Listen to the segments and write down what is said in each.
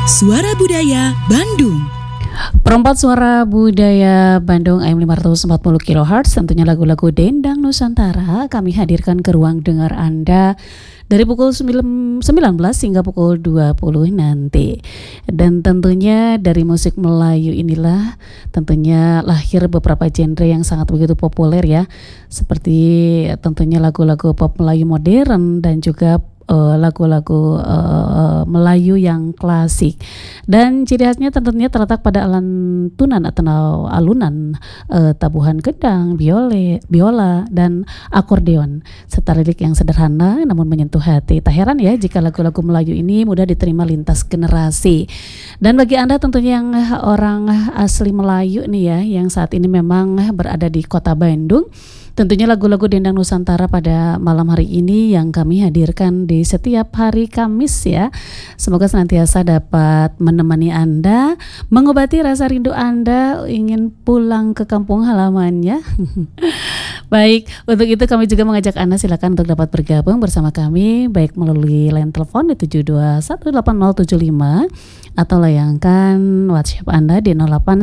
Suara Budaya Bandung. Perempat Suara Budaya Bandung AM 540 kHz, tentunya lagu-lagu Dendang Nusantara kami hadirkan ke ruang dengar Anda dari pukul 19 hingga pukul 20 nanti. Dan tentunya dari musik Melayu inilah tentunya lahir beberapa genre yang sangat begitu populer ya, seperti tentunya lagu-lagu pop Melayu modern dan juga lagu-lagu Melayu yang klasik. Dan ciri khasnya tentunya terletak pada alantunan atau alunan tabuhan gedang, biola dan akordeon, serta lirik yang sederhana namun menyentuh hati. Tak heran ya jika lagu-lagu Melayu ini mudah diterima lintas generasi. Dan bagi Anda tentunya yang orang asli Melayu nih ya, yang saat ini memang berada di Kota Bandung, tentunya lagu-lagu Dendang Nusantara pada malam hari ini yang kami hadirkan di setiap hari Kamis ya. Semoga senantiasa dapat menemani Anda, mengobati rasa rindu Anda ingin pulang ke kampung halamannya. Baik, untuk itu kami juga mengajak Anda silakan untuk dapat bergabung bersama kami baik melalui line telepon di 7218075 atau layangkan WhatsApp Anda di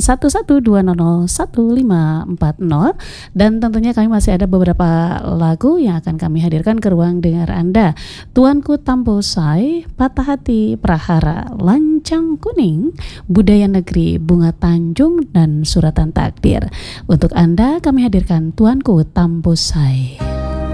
0811201540, dan tentunya kami masih ada beberapa lagu yang akan kami hadirkan ke ruang dengar Anda. Tuanku Tambosai, Patah Hati Prahara, Lancang Kuning, Budaya Negeri, Bunga Tanjung, dan Suratan Takdir. Untuk Anda kami hadirkan Tuanku Tambosai.